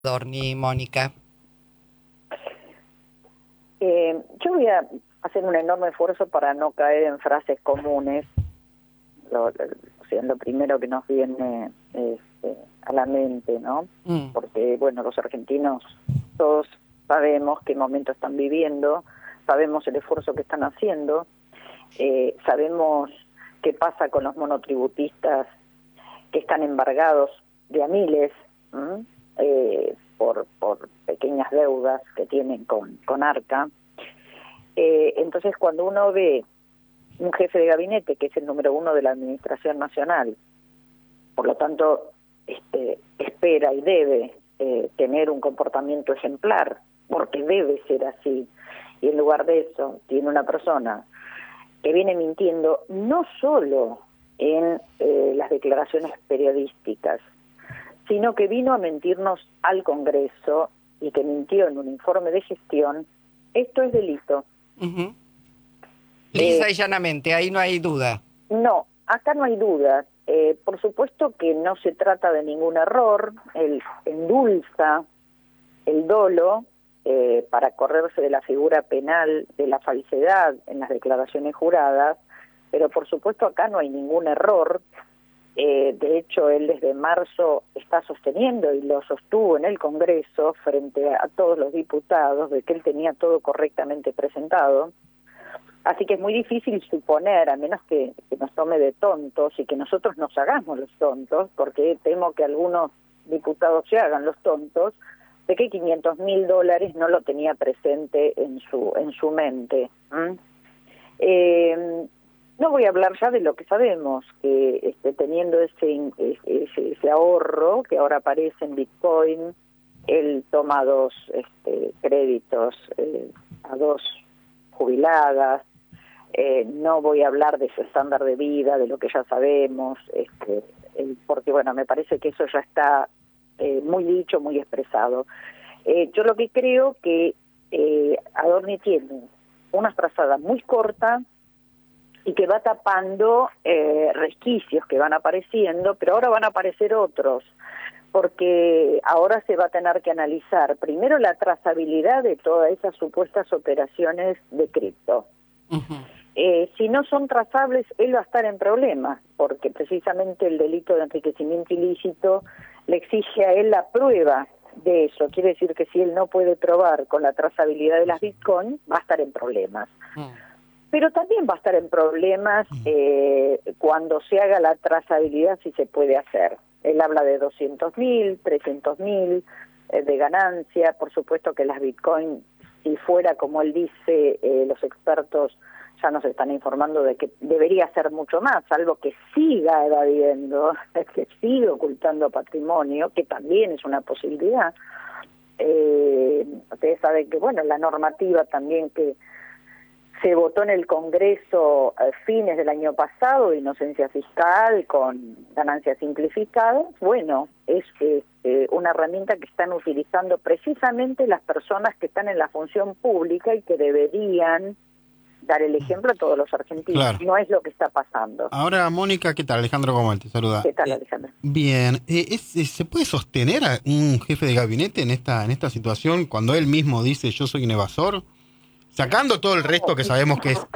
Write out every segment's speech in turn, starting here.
Dorni, Mónica. Yo voy a hacer un enorme esfuerzo para no caer en frases comunes. O sea, lo primero que nos viene a la mente, ¿no? Porque, bueno, los argentinos todos sabemos qué momento están viviendo, sabemos el esfuerzo que están haciendo, sabemos qué pasa con los monotributistas que están embargados de a miles, por pequeñas deudas que tienen con Arca. Entonces, cuando uno ve un jefe de gabinete que es el número uno de la Administración Nacional, por lo tanto, espera y debe tener un comportamiento ejemplar, porque debe ser así, y en lugar de eso tiene una persona que viene mintiendo no solo en las declaraciones periodísticas, sino que vino a mentirnos al Congreso y que mintió en un informe de gestión. Esto es delito. Uh-huh. Lisa y llanamente, ahí no hay duda. No, acá no hay duda. Por supuesto que no se trata de ningún error. Él endulza el dolo para correrse de la figura penal de la falsedad en las declaraciones juradas, pero por supuesto acá no hay ningún error. De hecho, él desde marzo está sosteniendo y lo sostuvo en el Congreso frente a todos los diputados de que él tenía todo correctamente presentado. Así que es muy difícil suponer, a menos que nos tome de tontos y que nosotros nos hagamos los tontos, porque temo que algunos diputados se hagan los tontos, de que $500.000 no lo tenía presente en su mente. No voy a hablar ya de lo que sabemos, que teniendo ese ahorro que ahora aparece en Bitcoin, él toma dos créditos a dos jubiladas. No voy a hablar de ese estándar de vida, de lo que ya sabemos, porque bueno, me parece que eso ya está muy dicho, muy expresado. Yo lo que creo que Adorni tiene una frazada muy corta y que va tapando resquicios que van apareciendo, pero ahora van a aparecer otros, porque ahora se va a tener que analizar primero la trazabilidad de todas esas supuestas operaciones de cripto. Uh-huh. Si no son trazables, él va a estar en problemas, porque precisamente el delito de enriquecimiento ilícito le exige a él la prueba de eso. Quiere decir que si él no puede probar con la trazabilidad de las Bitcoin, va a estar en problemas. Pero también va a estar en problemas cuando se haga la trazabilidad, si se puede hacer. Él habla de 200.000, 300.000 de ganancia. Por supuesto que las Bitcoin, si fuera como él dice, los expertos ya nos están informando de que debería ser mucho más, salvo que siga evadiendo, que siga ocultando patrimonio, que también es una posibilidad. Ustedes saben que, bueno, la normativa también que se votó en el Congreso a fines del año pasado, inocencia fiscal con ganancias simplificadas, bueno, es una herramienta que están utilizando precisamente las personas que están en la función pública y que deberían dar el ejemplo a todos los argentinos. Claro. No es lo que está pasando. Ahora, Mónica, ¿qué tal? Alejandro Gómez te saluda. ¿Qué tal, Alejandro? Bien. ¿Se puede sostener a un jefe de gabinete en esta situación cuando él mismo dice yo soy un evasor? Sacando todo el resto que sabemos que es...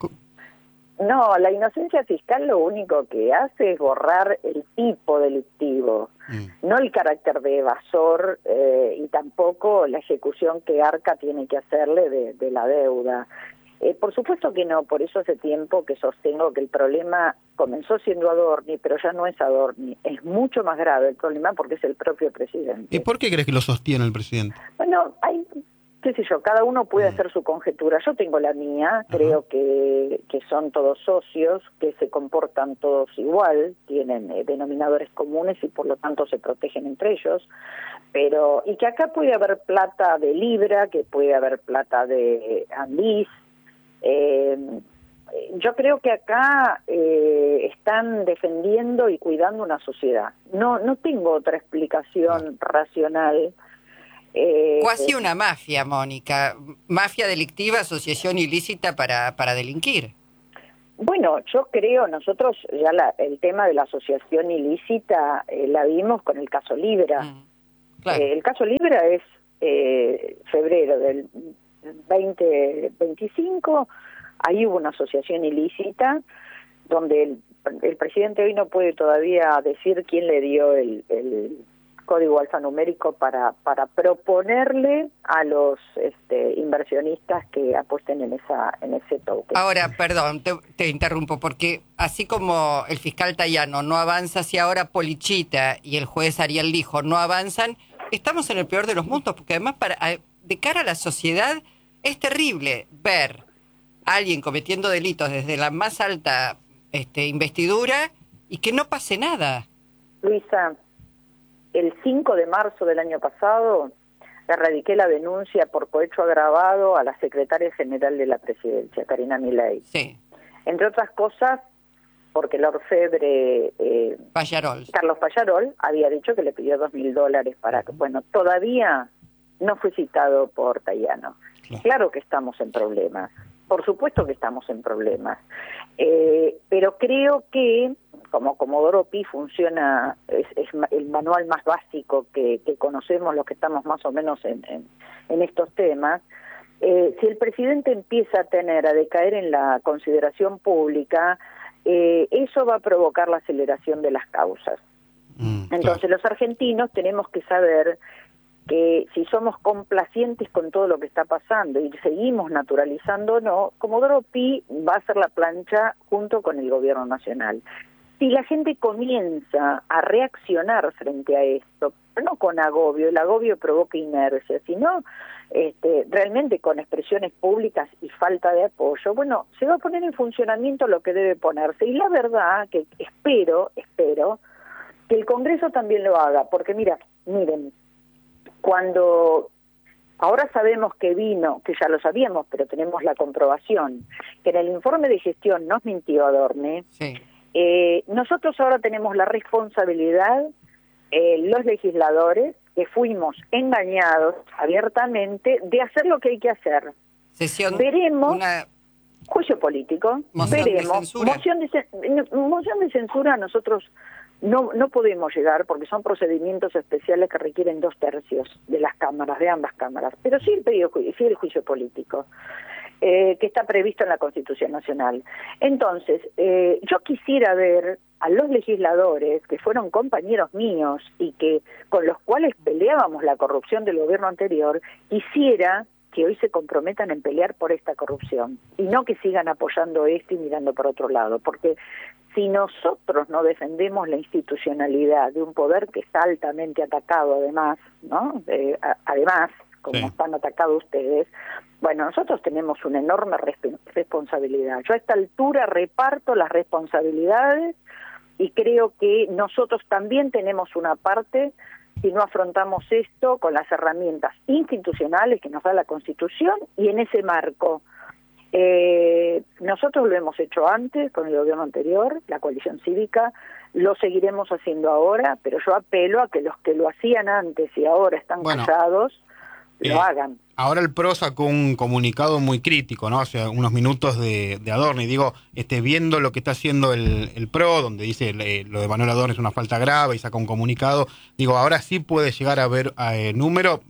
No, la inocencia fiscal lo único que hace es borrar el tipo delictivo, no el carácter de evasor y tampoco la ejecución que Arca tiene que hacerle de la deuda. Por supuesto que no, por eso hace tiempo que sostengo que el problema comenzó siendo Adorni, pero ya no es Adorni, es mucho más grave el problema porque es el propio presidente. ¿Y por qué crees que lo sostiene el presidente? Bueno, hay, qué sé yo, cada uno puede hacer su conjetura. Yo tengo la mía, creo que son todos socios, que se comportan todos igual, tienen denominadores comunes y por lo tanto se protegen entre ellos, pero y que acá puede haber plata de Libra, que puede haber plata de Andís. Yo creo que acá están defendiendo y cuidando una sociedad. No tengo otra explicación racional. Cuasi una mafia, Mónica. Mafia delictiva, asociación ilícita para delinquir. Bueno, yo creo, nosotros ya el tema de la asociación ilícita la vimos con el caso Libra. Claro. El caso Libra es febrero del 2025, ahí hubo una asociación ilícita donde el presidente hoy no puede todavía decir quién le dio el código alfanumérico para proponerle a los inversionistas que apuesten en ese token. Ahora, perdón, te interrumpo, porque así como el fiscal Tayano no avanza, si ahora Polichita y el juez Ariel Lijo no avanzan, estamos en el peor de los mundos, porque además de cara a la sociedad es terrible ver a alguien cometiendo delitos desde la más alta investidura y que no pase nada. Luisa, el 5 de marzo del año pasado erradiqué la denuncia por cohecho agravado a la secretaria general de la presidencia, Karina Milei. Sí. Entre otras cosas, porque el orfebre Carlos Payarol había dicho que le pidió $2.000 para que, bueno, todavía no fue citado por Tayano. Claro que estamos en problemas, por supuesto que estamos en problemas, pero creo que como Comodoro Pi funciona, es el manual más básico que conocemos los que estamos más o menos en estos temas. Si el presidente empieza a decaer en la consideración pública, eso va a provocar la aceleración de las causas. Entonces, claro, los argentinos tenemos que saber que si somos complacientes con todo lo que está pasando y seguimos naturalizando o no, Comodoro Pi va a ser la plancha junto con el gobierno nacional. Si la gente comienza a reaccionar frente a esto, no con agobio, el agobio provoca inercia, sino realmente con expresiones públicas y falta de apoyo, bueno, se va a poner en funcionamiento lo que debe ponerse. Y la verdad que espero que el Congreso también lo haga, porque miren, cuando ahora sabemos que ya lo sabíamos, pero tenemos la comprobación, que en el informe de gestión nos mintió Adorni, sí. Nosotros ahora tenemos la responsabilidad, los legisladores, que fuimos engañados abiertamente, de hacer lo que hay que hacer. Veremos juicio político, veremos moción de censura. Nosotros no podemos llegar porque son procedimientos especiales que requieren 2/3 de las cámaras, de ambas cámaras, pero sí el juicio político. Que está previsto en la Constitución Nacional. Entonces, yo quisiera ver a los legisladores que fueron compañeros míos y que con los cuales peleábamos la corrupción del gobierno anterior, quisiera que hoy se comprometan en pelear por esta corrupción y no que sigan apoyando esto y mirando por otro lado, porque si nosotros no defendemos la institucionalidad de un poder que está altamente atacado además, ¿no? Además, como están atacados ustedes, bueno, nosotros tenemos una enorme responsabilidad. Yo a esta altura reparto las responsabilidades y creo que nosotros también tenemos una parte si no afrontamos esto con las herramientas institucionales que nos da la Constitución y en ese marco. Nosotros lo hemos hecho antes con el gobierno anterior, la coalición cívica, lo seguiremos haciendo ahora, pero yo apelo a que los que lo hacían antes y ahora están callados, lo hagan. Ahora el PRO sacó un comunicado muy crítico, ¿no? Hace unos minutos de Adorni. Digo, viendo lo que está haciendo el PRO, donde dice lo de Manuel Adorni es una falta grave y saca un comunicado. Digo, ahora sí puede llegar a haber número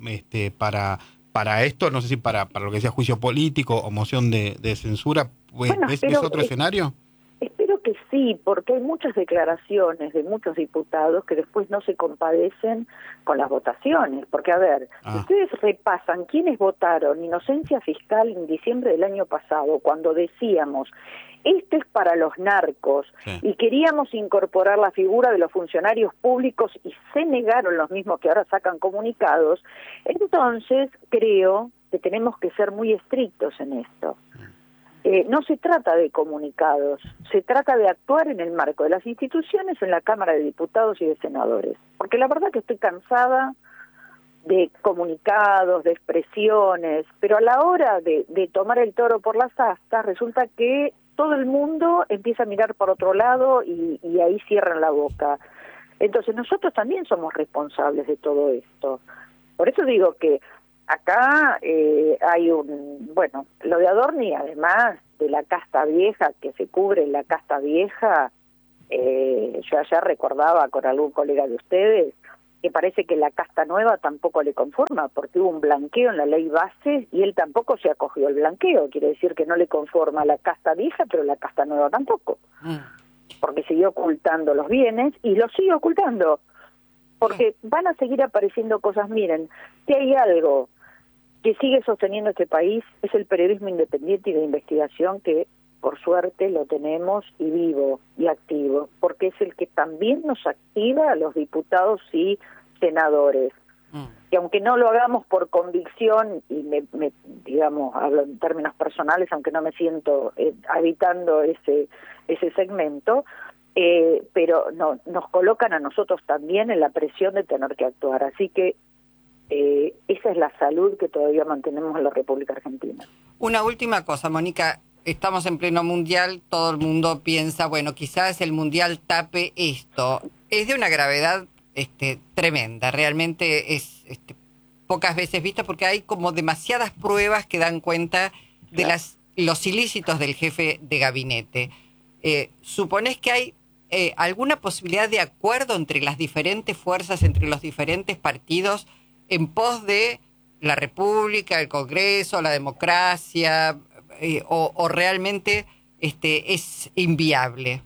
para esto, no sé si para lo que sea juicio político o moción de censura. ¿Es otro escenario? Espero que sí, porque hay muchas declaraciones de muchos diputados que después no se compadecen con las votaciones. Porque, a ver, si ustedes repasan quiénes votaron inocencia fiscal en diciembre del año pasado, cuando decíamos, esto es para los narcos, y queríamos incorporar la figura de los funcionarios públicos y se negaron los mismos que ahora sacan comunicados, entonces creo que tenemos que ser muy estrictos en esto. No se trata de comunicados, se trata de actuar en el marco de las instituciones en la Cámara de Diputados y de Senadores. Porque la verdad que estoy cansada de comunicados, de expresiones, pero a la hora de tomar el toro por las astas, resulta que todo el mundo empieza a mirar por otro lado y ahí cierran la boca. Entonces nosotros también somos responsables de todo esto. Por eso digo que acá hay lo de Adorni, además de la casta vieja, que se cubre en la casta vieja, yo ayer recordaba con algún colega de ustedes que parece que la casta nueva tampoco le conforma, porque hubo un blanqueo en la ley base y él tampoco se acogió al blanqueo. Quiere decir que no le conforma la casta vieja, pero la casta nueva tampoco. Porque siguió ocultando los bienes y los sigue ocultando. Porque van a seguir apareciendo cosas. Miren, si hay algo que sigue sosteniendo este país, es el periodismo independiente y de investigación, que por suerte lo tenemos y vivo y activo, porque es el que también nos activa a los diputados y senadores. Que aunque no lo hagamos por convicción, y digamos, hablo en términos personales, aunque no me siento habitando ese segmento, pero no, nos colocan a nosotros también en la presión de tener que actuar. Así que esa es la salud que todavía mantenemos en la República Argentina. Una última cosa, Mónica. Estamos en pleno mundial, todo el mundo piensa, bueno, quizás el mundial tape esto. Es de una gravedad tremenda, realmente es pocas veces vista, porque hay como demasiadas pruebas que dan cuenta de los ilícitos del jefe de gabinete. ¿Suponés que hay alguna posibilidad de acuerdo entre las diferentes fuerzas, entre los diferentes partidos, en pos de la República, el Congreso, la democracia, o realmente es inviable?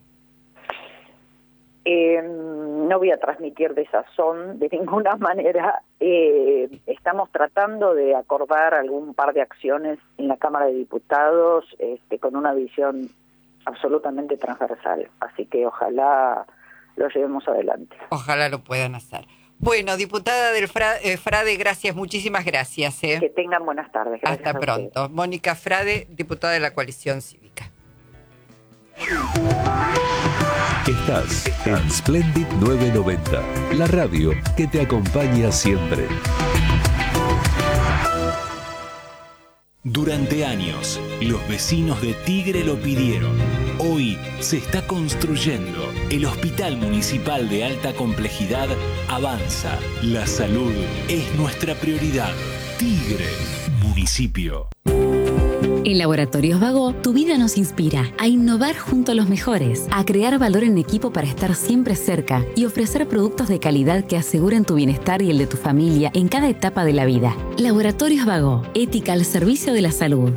No voy a transmitir desazón de ninguna manera. Estamos tratando de acordar algún par de acciones en la Cámara de Diputados con una visión absolutamente transversal. Así que ojalá lo llevemos adelante. Ojalá lo puedan hacer. Bueno, diputada del Frade, gracias, muchísimas gracias. Que tengan buenas tardes. Gracias. Hasta pronto. Mónica Frade, diputada de la Coalición Cívica. Estás en Splendid 990, la radio que te acompaña siempre. Durante años, los vecinos de Tigre lo pidieron. Hoy se está construyendo. El Hospital Municipal de Alta Complejidad avanza. La salud es nuestra prioridad. Tigre, municipio. En Laboratorios Vago, tu vida nos inspira a innovar junto a los mejores, a crear valor en equipo para estar siempre cerca y ofrecer productos de calidad que aseguren tu bienestar y el de tu familia en cada etapa de la vida. Laboratorios Vago, ética al servicio de la salud.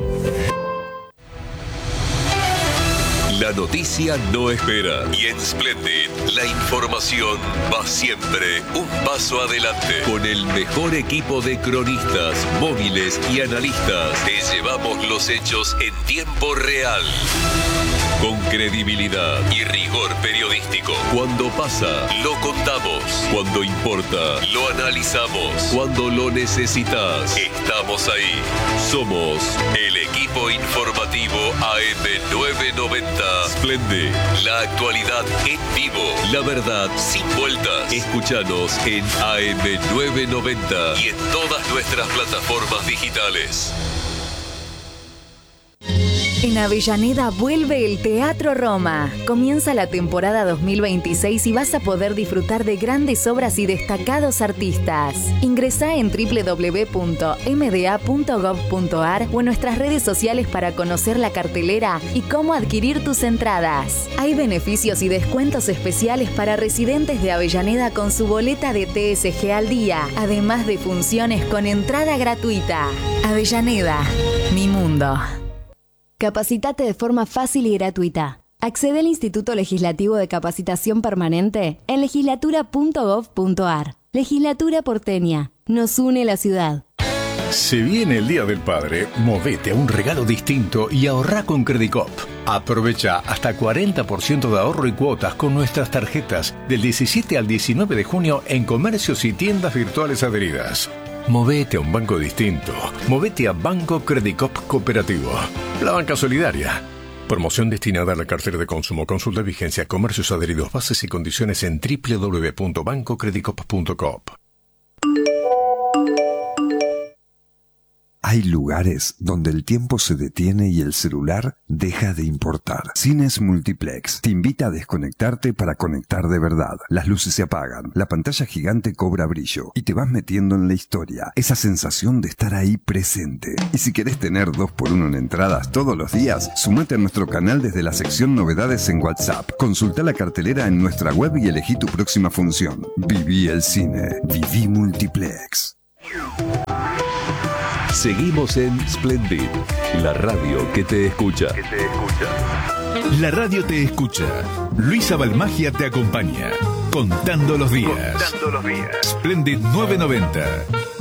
La noticia no espera y en Splendid la información va siempre un paso adelante. Con el mejor equipo de cronistas, móviles y analistas, te llevamos los hechos en tiempo real. Con credibilidad y rigor periodístico. Cuando pasa, lo contamos. Cuando importa, lo analizamos. Cuando lo necesitas, estamos ahí. Somos el equipo informativo AM990. Splendid, la actualidad en vivo. La verdad sin vueltas. Escúchanos en AM990 y en todas nuestras plataformas digitales. En Avellaneda vuelve el Teatro Roma. Comienza la temporada 2026 y vas a poder disfrutar de grandes obras y destacados artistas. Ingresá en www.mda.gov.ar o en nuestras redes sociales para conocer la cartelera y cómo adquirir tus entradas. Hay beneficios y descuentos especiales para residentes de Avellaneda con su boleta de TSG al día, además de funciones con entrada gratuita. Avellaneda, mi mundo. Capacitate de forma fácil y gratuita. Accede al Instituto Legislativo de Capacitación Permanente en legislatura.gov.ar. Legislatura porteña. Nos une la ciudad. Se viene el Día del Padre, movete a un regalo distinto y ahorrá con Credicop. Aprovecha hasta 40% de ahorro y cuotas con nuestras tarjetas del 17 al 19 de junio en comercios y tiendas virtuales adheridas. Movete a un banco distinto. Movete a Banco Credicop Cooperativo. La banca solidaria. Promoción destinada a la cartera de consumo. Consulta vigencia, comercios adheridos, bases y condiciones en www.bancocredicop.com. Hay lugares donde el tiempo se detiene y el celular deja de importar. Cines Multiplex te invita a desconectarte para conectar de verdad. Las luces se apagan, la pantalla gigante cobra brillo y te vas metiendo en la historia. Esa sensación de estar ahí presente. Y si querés tener 2x1 en entradas todos los días, sumate a nuestro canal desde la sección Novedades en WhatsApp. Consulta la cartelera en nuestra web y elegí tu próxima función. Viví el cine. Viví Multiplex. Seguimos en Splendid, la radio que te escucha. La radio te escucha. Luisa Balmagia te acompaña. Contando los días. Splendid 990.